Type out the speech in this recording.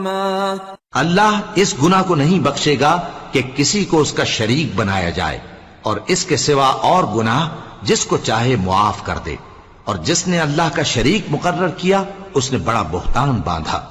अल्लाह इस गुनाह को नहीं बख्शेगा कि किसी को उसका शरीक बनाया जाए, और इसके सिवा और गुनाह जिसको चाहे मुआफ कर दे, और जिसने अल्लाह का शरीक मुकर्रर किया उसने बड़ा बुहतान बांधा।